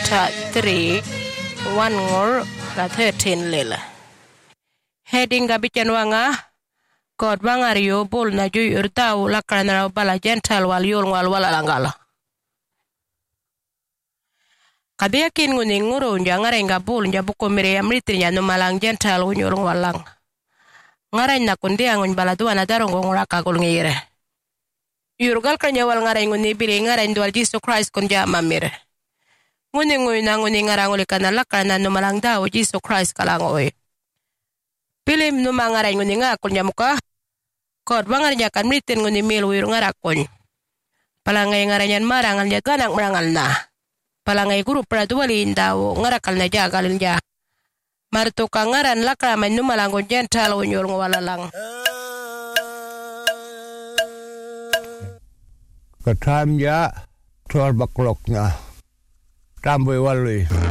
chapter 3 1 ngor la 13 lela heading gabichen wanga God wangar yo bol na ju urtaw la kana bala gentle wal yol wal wala langala kabia kin nguni ngoro njangare nga bol njabu ko mere amriti nya no malang gentle wonyol walang ngaray na kundi angon bala duana darongo ngora kagol ngire yurgal kanya wal ngaray nguni biri ngaray ndwal Jesus Christ konja mamire nguni ngoy na nguni ngarangoli kana lakana no malang daw Jesus Christ kalangoy pilim no mangaray nguni nga kunya muka God bangar nya kan mritin nguni mil wir ngarakon palangay ngaranyan marangal nya ganak marangal na palangay guru pradwali ndaw ngarakal na jagal nya marto kangaran lakraman no malangon gentle wonyol ngwalalang Katam ya tuar bakloknya tambah wali